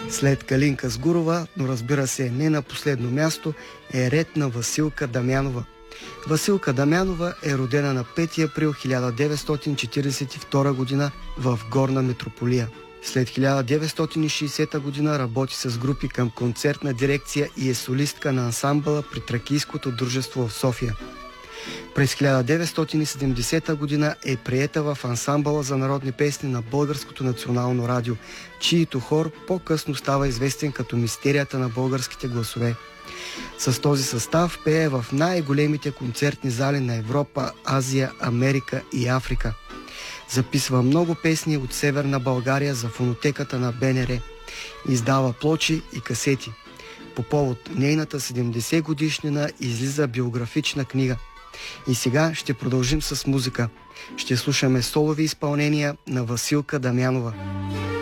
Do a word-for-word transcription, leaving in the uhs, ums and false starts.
След Калинка Сгурова, но разбира се не на последно място, е ред на Василка Дамянова. Василка Дамянова е родена на пети април хиляда деветстотин четиридесет и втора година в Горна Митрополия. След хиляда деветстотин и шейсета година работи с групи към концертна дирекция и е солистка на ансамбъла при Тракийското дружество в София. През хиляда деветстотин и седемдесета година е приета в ансамбъла за народни песни на Българското национално радио, чието хор по-късно става известен като Мистерията на българските гласове. С този състав пее в най-големите концертни зали на Европа, Азия, Америка и Африка. Записва много песни от Северна България за фонотеката на Б Н Р. Издава плочи и касети. По повод нейната седемдесет годишнина излиза биографична книга. И сега ще продължим с музика. Ще слушаме солови изпълнения на Василка Дамянова.